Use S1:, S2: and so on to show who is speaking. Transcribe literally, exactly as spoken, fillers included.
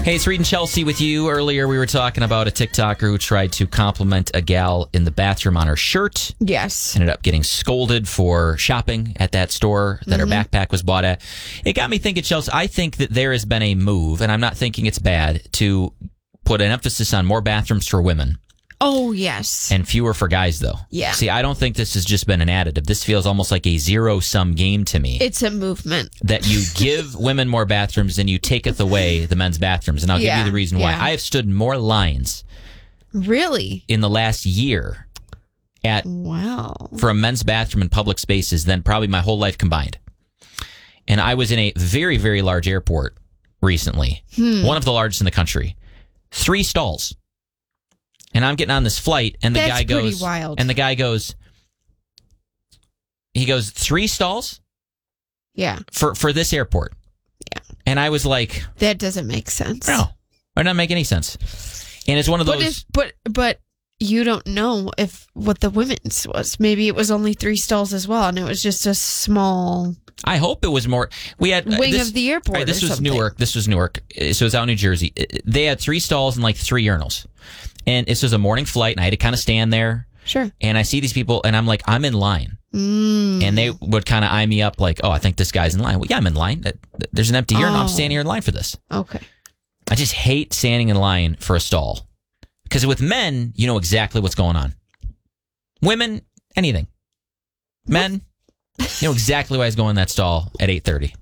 S1: Hey, it's Reed and Chelsea with you. Earlier, we were talking about a TikToker who tried to compliment a gal in the bathroom on her shirt.
S2: Yes.
S1: Ended up getting scolded for shopping at that store that mm-hmm. her backpack was bought at. It got me thinking, Chelsea, I think that there has been a move, and I'm not thinking it's bad, to put an emphasis on more bathrooms for women.
S2: Oh, yes.
S1: And fewer for guys, though.
S2: Yeah.
S1: See, I don't think this has just been an additive. This feels almost like a zero-sum game to me.
S2: It's a movement.
S1: That you give women more bathrooms and you taketh away the men's bathrooms. And I'll
S2: yeah.
S1: give you the reason why.
S2: Yeah.
S1: I have stood more lines.
S2: Really?
S1: In the last year at
S2: wow.
S1: for a men's bathroom in public spaces than probably my whole life combined. And I was in a very, very large airport recently. Hmm. One of the largest in the country. Three stalls. And I'm getting on this flight, and the
S2: That's
S1: guy goes,
S2: pretty wild.
S1: and the guy goes, he goes, three stalls?
S2: Yeah.
S1: For for this airport.
S2: Yeah.
S1: And I was like,
S2: that doesn't make sense.
S1: No, it doesn't make any sense. And it's one of those.
S2: But if, but but you don't know if what the women's was. Maybe it was only three stalls as well, and it was just a small.
S1: I hope it was more. We had
S2: wing
S1: this,
S2: of the airport.
S1: Right, this
S2: or
S1: was
S2: something.
S1: Newark. This was Newark. So it was out in New Jersey. They had three stalls and like three urinals. And this was a morning flight, and I had to kind of stand there.
S2: Sure.
S1: And I see these people, and I'm like, I'm in line.
S2: Mm.
S1: And they would kind of eye me up like, oh, I think this guy's in line. Well, yeah, I'm in line. There's an empty urinal.
S2: Oh.
S1: I'm standing here in line for this.
S2: Okay.
S1: I just hate standing in line for a stall. Because with men, you know exactly what's going on. Women, anything. Men, you know exactly why he's going in that stall at eight thirty.